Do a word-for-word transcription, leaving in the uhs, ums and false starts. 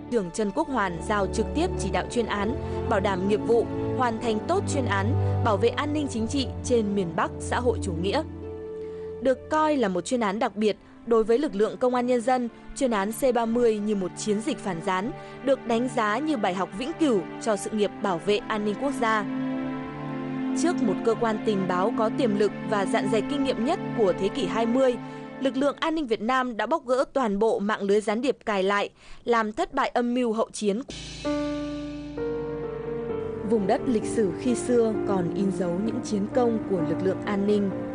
Trưởng Trần Quốc Hoàn giao trực tiếp chỉ đạo chuyên án, bảo đảm nghiệp vụ, hoàn thành tốt chuyên án, bảo vệ an ninh chính trị trên miền Bắc xã hội chủ nghĩa. Được coi là một chuyên án đặc biệt đối với lực lượng công an nhân dân, chuyên án C ba mươi như một chiến dịch phản gián, được đánh giá như bài học vĩnh cửu cho sự nghiệp bảo vệ an ninh quốc gia. Trước một cơ quan tình báo có tiềm lực và dạn dày kinh nghiệm nhất của thế kỷ hai mươi, lực lượng an ninh Việt Nam đã bóc gỡ toàn bộ mạng lưới gián điệp cài lại, làm thất bại âm mưu hậu chiến. Vùng đất lịch sử khi xưa còn in dấu những chiến công của lực lượng an ninh.